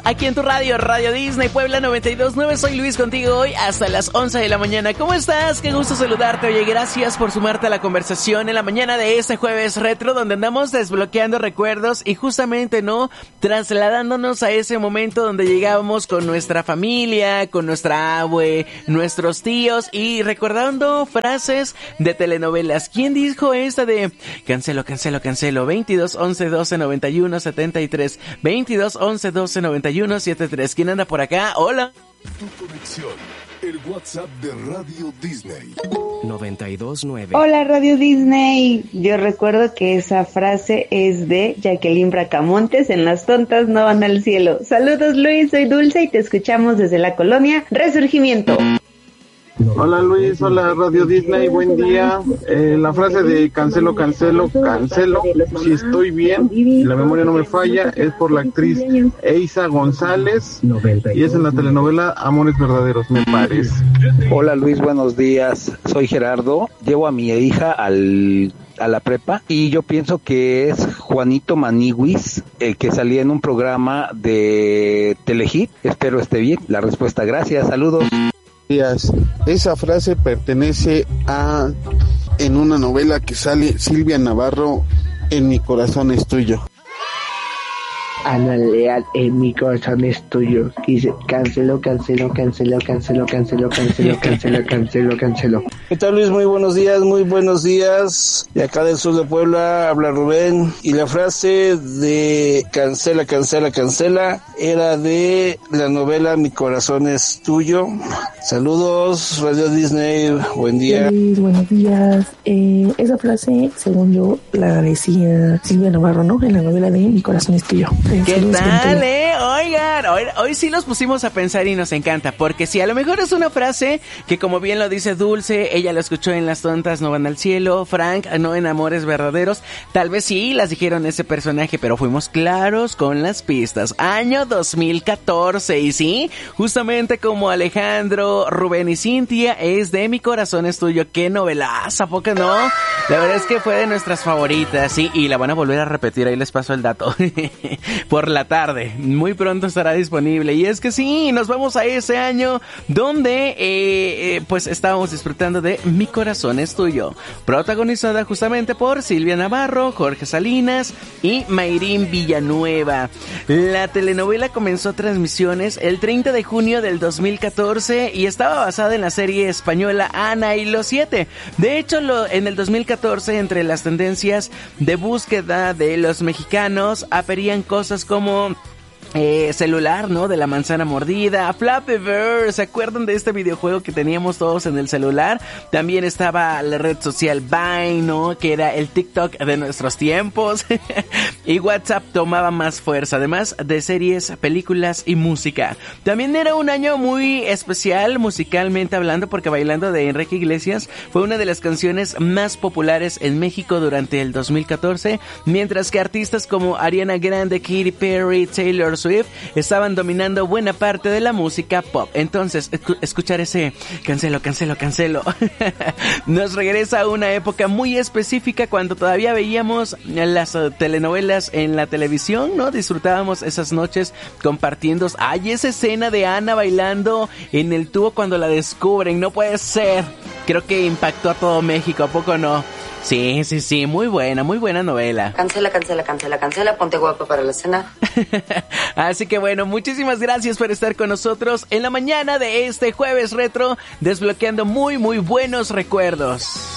aquí en tu radio, Radio Disney Puebla 92.9. Soy Luis contigo hoy hasta las 11 de la mañana. ¿Cómo estás? Qué gusto saludarte. Oye, gracias por sumarte a la conversación en la mañana de este jueves retro, donde andamos desbloqueando recuerdos y justamente, ¿no?, trasladándonos a ese momento donde llegábamos con nuestra familia, con nuestra abue, nuestros tíos y recordando frases de telenovelas. ¿Quién dijo esta de cancelo, 22 11 12 91 73, 22 11 12 91 73? ¿Quién anda por acá? Hola. Tu conexión, el WhatsApp de Radio Disney 92.9. Hola Radio Disney, yo recuerdo que esa frase es de Jacqueline Bracamontes en Las tontas no van al cielo. Saludos Luis, soy Dulce y te escuchamos desde la colonia Resurgimiento. Hola Luis, hola Radio Disney, buen día. La frase de cancelo, si estoy bien, si la memoria no me falla, es por la actriz Eiza González y es en la telenovela Amores Verdaderos, me parece. Hola Luis, buenos días, soy Gerardo, llevo a mi hija a la prepa y yo pienso que es Juanito Maniwis, el que salía en un programa de Telehit. Espero esté bien la respuesta, gracias, saludos. Esa frase pertenece a en una novela que sale Silvia Navarro, En mi corazón es tuyo. Ana Leal, En mi corazón es tuyo. Dice, cancelo. ¿Qué tal Luis? Muy buenos días. De acá del sur de Puebla habla Rubén. Y la frase de cancela era de la novela Mi corazón es tuyo. Saludos, Radio Disney, buen día. Luis, buenos días. Esa frase, según yo, la decía Silvia Navarro, ¿no? En la novela de Mi corazón es tuyo. ¿Qué tal, Oigan, hoy sí los pusimos a pensar y nos encanta, porque si a lo mejor es una frase que, como bien lo dice Dulce, ella la escuchó en Las tontas no van al cielo, Frank no en Amores Verdaderos, tal vez sí las dijeron ese personaje, pero fuimos claros con las pistas. Año 2014, y sí, justamente como Alejandro, Rubén y Cintia, es de Mi corazón es tuyo. Qué novelaza, ¿a poco no? La verdad es que fue de nuestras favoritas, sí, y la van a volver a repetir, ahí les paso el dato. Por la tarde, muy pronto estará disponible. Y es que sí, nos vamos a ese año donde pues estábamos disfrutando de Mi corazón es tuyo, protagonizada justamente por Silvia Navarro, Jorge Salinas y Mayrín Villanueva. La telenovela comenzó transmisiones el 30 de junio del 2014 y estaba basada en la serie española Ana y los 7. De hecho, en el 2014, entre las tendencias de búsqueda de los mexicanos, aparecían cosas como celular, ¿no? De la manzana mordida, Flappy Bird, ¿se acuerdan de este videojuego que teníamos todos en el celular? También estaba la red social Vine, ¿no? Que era el TikTok de nuestros tiempos. Y WhatsApp tomaba más fuerza, además de series, películas y música. También era un año muy especial musicalmente hablando, porque Bailando de Enrique Iglesias fue una de las canciones más populares en México durante el 2014, mientras que artistas como Ariana Grande, Katy Perry, Taylor Swift estaban dominando buena parte de la música pop. Entonces, escuchar ese cancelo nos regresa a una época muy específica cuando todavía veíamos las telenovelas en la televisión, ¿no? Disfrutábamos esas noches compartiendo. ¡Ay, esa escena de Ana bailando en el tubo cuando la descubren! ¡No puede ser! Creo que impactó a todo México, ¿a poco no? Sí, muy buena novela. Cancela, ponte guapo para la cena. Así que bueno, muchísimas gracias por estar con nosotros en la mañana de este jueves retro, desbloqueando muy buenos recuerdos.